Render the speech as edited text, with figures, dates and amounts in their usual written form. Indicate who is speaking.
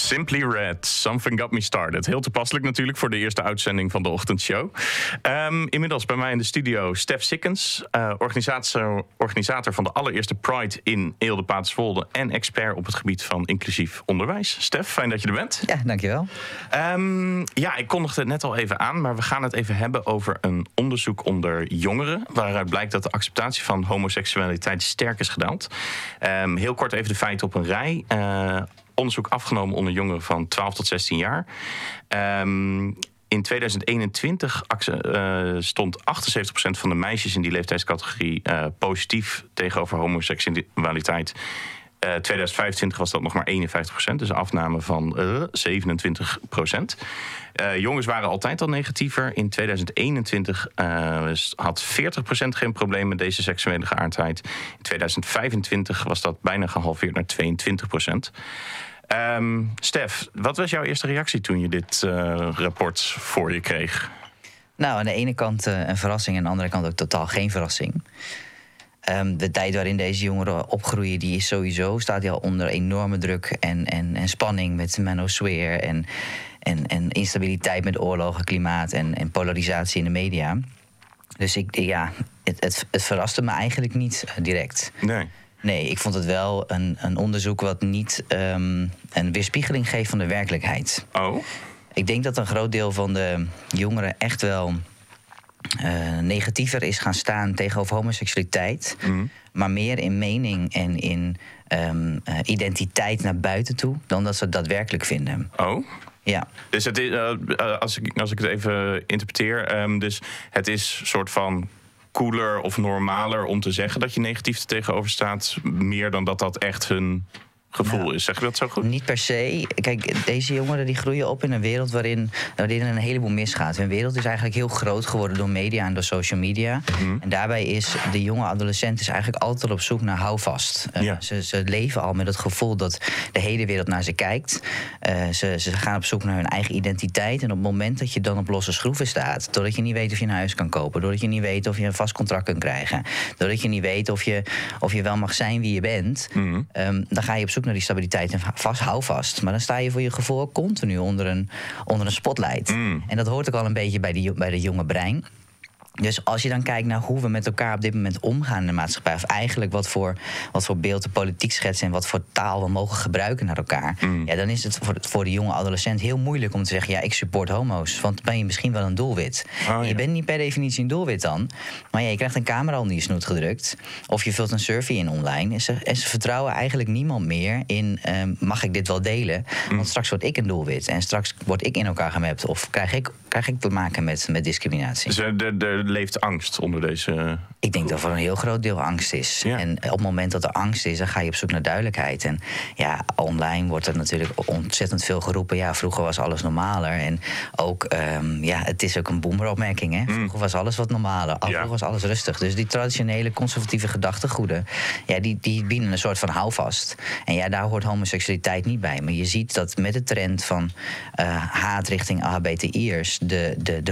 Speaker 1: Simply Red, Something Got Me Started. Heel toepasselijk natuurlijk voor de eerste uitzending van de ochtendshow. Inmiddels bij mij in de studio Stef Sikkens, organisator van de allereerste Pride in Eelde-Paterswolde en expert op het gebied van inclusief onderwijs. Stef, fijn dat je er bent.
Speaker 2: Ja, dankjewel.
Speaker 1: Ik kondigde het net al even aan, maar we gaan het even hebben over een onderzoek onder jongeren, waaruit blijkt dat de acceptatie van homoseksualiteit sterk is gedaald. Heel kort even de feiten op een rij. Onderzoek afgenomen onder jongeren van 12 tot 16 jaar. In 2021 stond 78% van de meisjes in die leeftijdscategorie positief tegenover homoseksualiteit. 2025 was dat nog maar 51%, dus een afname van 27%. Jongens waren altijd al negatiever. In 2021 had 40% geen probleem met deze seksuele geaardheid. In 2025 was dat bijna gehalveerd naar 22%. Stef, wat was jouw eerste reactie toen je dit rapport voor je kreeg?
Speaker 2: Nou, aan de ene kant een verrassing, aan de andere kant ook totaal geen verrassing. De tijd waarin deze jongeren opgroeien, die is sowieso, staat die al onder enorme druk en spanning met manosfeer en instabiliteit met oorlogen, klimaat en polarisatie in de media. Dus het verraste me eigenlijk niet direct. Nee, ik vond het wel een onderzoek wat niet een weerspiegeling geeft van de werkelijkheid.
Speaker 1: Oh?
Speaker 2: Ik denk dat een groot deel van de jongeren echt wel negatiever is gaan staan tegenover homoseksualiteit. Maar meer in mening en in identiteit naar buiten toe dan dat ze het daadwerkelijk vinden.
Speaker 1: Oh?
Speaker 2: Ja.
Speaker 1: Dus het is, als ik het even interpreteer, dus het is soort van cooler of normaler om te zeggen dat je negatief er tegenover staat, meer dan dat echt hun gevoel is. Zeg je dat zo goed?
Speaker 2: Niet per se. Kijk, deze jongeren die groeien op in een wereld waarin een heleboel misgaat. Hun wereld is eigenlijk heel groot geworden door media en door social media. En daarbij is de jonge adolescent is eigenlijk altijd op zoek naar houvast. Ze leven al met het gevoel dat de hele wereld naar ze kijkt. Ze gaan op zoek naar hun eigen identiteit. En op het moment dat je dan op losse schroeven staat, doordat je niet weet of je een huis kan kopen, doordat je niet weet of je een vast contract kunt krijgen, doordat je niet weet of je wel mag zijn wie je bent, dan ga je op zoek naar die stabiliteit en hou vast. Maar dan sta je voor je gevoel ook continu onder een spotlight. En dat hoort ook al een beetje bij de jonge brein. Dus als je dan kijkt naar hoe we met elkaar op dit moment omgaan in de maatschappij, of eigenlijk wat voor beeld de politiek schetsen en wat voor taal we mogen gebruiken naar elkaar, dan is het voor de jonge adolescent heel moeilijk om te zeggen, ja, ik support homo's. Want dan ben je misschien wel een doelwit. Je bent niet per definitie een doelwit dan, maar je krijgt een camera onder je snoet gedrukt, of je vult een survey in online, en ze vertrouwen eigenlijk niemand meer in, mag ik dit wel delen? Want straks word ik een doelwit en straks word ik in elkaar gemapt, of krijg ik te maken met discriminatie.
Speaker 1: Dus er leeft angst onder deze.
Speaker 2: Ik denk dat er een heel groot deel angst is. Ja. En op het moment dat er angst is, dan ga je op zoek naar duidelijkheid. En ja, online wordt er natuurlijk ontzettend veel geroepen. Ja, vroeger was alles normaler. En ook, het is ook een boomeropmerking, hè. Vroeger was alles wat normaler. Vroeger was alles rustig. Dus die traditionele conservatieve gedachtegoeden, ja, die bieden een soort van houvast. En ja, daar hoort homoseksualiteit niet bij. Maar je ziet dat met de trend van haat richting LHBTI'ers, de